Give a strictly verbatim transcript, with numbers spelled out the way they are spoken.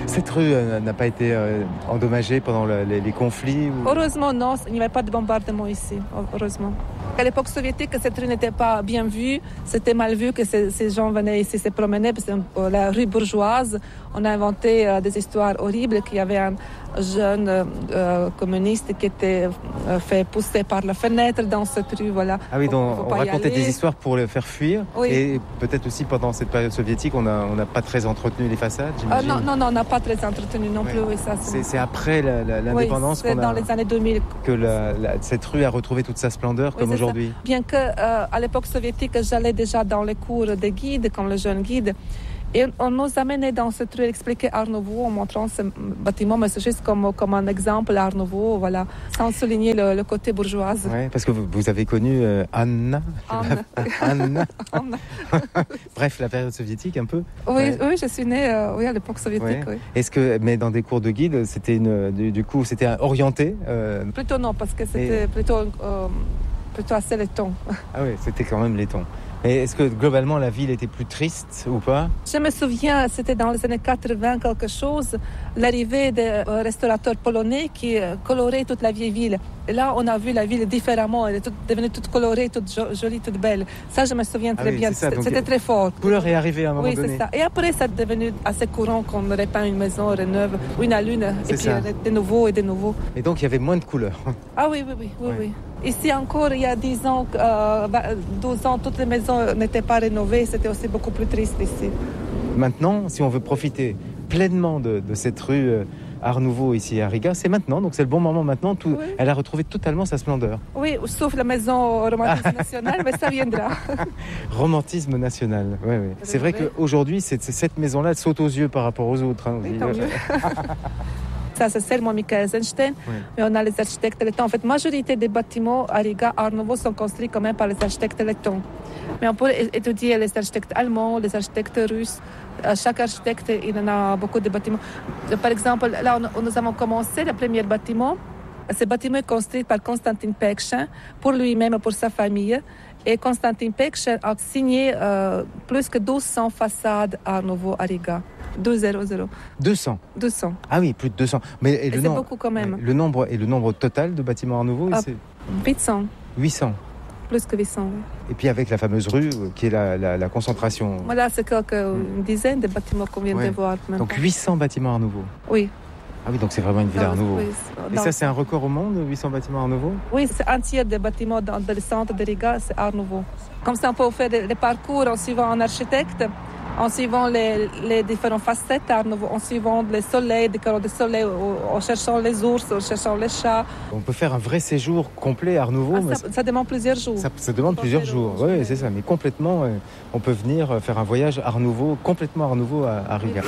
Cette rue euh, n'a pas été euh, endommagée pendant le, les, les conflits ou... Heureusement, non, il n'y avait pas de bombardement ici, heureusement. À l'époque soviétique, cette rue n'était pas bien vue, c'était mal vu que ces, ces gens venaient ici se promener, parce que euh, la rue bourgeoise, on a inventé euh, des histoires horribles, qu'il y avait un jeune euh, communiste qui était euh, fait pousser par la fenêtre dans cette rue, voilà. Ah oui, donc faut, faut on racontait des histoires pour le faire fuir, oui. Et peut-être aussi pendant cette période soviétique, on n'a on n'a pas très entretenu les façades, j'imagine. Euh, non, non, non, on n'a pas très entretenu non ouais. plus, oui, ça. C'est, c'est, c'est après la, la, l'indépendance oui, c'est qu'on dans a... les années deux mille. Que la, la, cette rue a retrouvé toute sa splendeur oui, comme aujourd'hui. Ça. Bien que euh, à l'époque soviétique, j'allais déjà dans les cours de guide, comme le jeune guide, et on nous amenait dans cette rue expliquer Art Nouveau en montrant ce bâtiment, mais c'est juste comme, comme un exemple Art Nouveau, voilà, sans souligner le, le côté bourgeoise. Oui, parce que vous, vous avez connu euh, Anna. Anna. Anna. Anna. Bref, la période soviétique un peu. Oui, ouais. oui, je suis née euh, oui, à l'époque soviétique. Ouais. Oui. Est-ce que, mais dans des cours de guide, c'était une, du, du coup, c'était orienté euh... Plutôt non, parce que c'était et... plutôt, euh, plutôt assez laiton. Ah oui, c'était quand même laiton. Et est-ce que globalement la ville était plus triste ou pas? Je me souviens, c'était dans les années quatre-vingts quelque chose, l'arrivée des restaurateurs polonais qui coloraient toute la vieille ville. Et là, on a vu la ville différemment, elle est toute, devenue toute colorée, toute jo- jolie, toute belle. Ça, je me souviens très ah oui, bien, ça, c'était, c'était très fort. La couleur est arrivée à un moment oui, donné. Oui, c'est ça. Et après, c'est devenu assez courant qu'on repeint une maison, rénove, une à l'une, et puis ça. de nouveau et de nouveau. Et donc, il y avait moins de couleurs. Ah oui, oui, oui, oui, ouais. oui. Ici encore, il y a dix ans, euh, douze ans, toutes les maisons n'étaient pas rénovées. C'était aussi beaucoup plus triste ici. Maintenant, si on veut profiter pleinement de, de cette rue euh, Art Nouveau ici à Riga, c'est maintenant. Donc c'est le bon moment maintenant. Tout, oui. Elle a retrouvé totalement sa splendeur. Oui, sauf la maison Romantisme National, mais ça viendra. Romantisme National, oui, oui. C'est vrai qu'aujourd'hui, c'est, c'est cette maison-là saute aux yeux par rapport aux autres. Hein, oui, tant mieux. Ça, c'est seulement Michael Eisenstein, oui. Mais on a les architectes lettons. En fait, la majorité des bâtiments à Riga, Art Nouveau, sont construits quand même par les architectes lettons. Mais on peut étudier les architectes allemands, les architectes russes. Chaque architecte, il en a beaucoup de bâtiments. Par exemple, là, on, nous avons commencé le premier bâtiment. Ce bâtiment est construit par Konstantin Pekchin pour lui-même et pour sa famille. Et Konstantin Pekchin a signé euh, plus que douze cents façades Art Nouveau à Riga. deux cents. deux cents deux cents. Ah oui, plus de deux cents. Mais et et le c'est nom... beaucoup quand même. Le nombre, et le nombre total de bâtiments Art Nouveau ah, c'est... huit cents. huit cents. Plus que huit cents, oui. Et puis avec la fameuse rue qui est la, la, la concentration. Voilà, c'est quelques, une dizaine de bâtiments qu'on vient ouais. de voir. Même donc pas. huit cents bâtiments Art Nouveau. Oui. Ah oui, donc c'est vraiment une ville dans, Art Nouveau. Oui, et ça, c'est un record au monde, huit cents bâtiments Art Nouveau? Oui, c'est un tiers des bâtiments dans, dans le centre de Riga, c'est Art Nouveau. Comme ça, on peut faire des, des parcours en suivant un architecte, en suivant les, les différentes facettes Art Nouveau, en suivant les soleils, des décors de soleil, en cherchant les ours, en cherchant les chats. On peut faire un vrai séjour complet Art Nouveau. Ah, mais ça, ça demande plusieurs jours. Ça, ça demande plusieurs jours, oui, c'est ça. Mais complètement, on peut venir faire un voyage Art Nouveau, complètement Art Nouveau à, à Riga.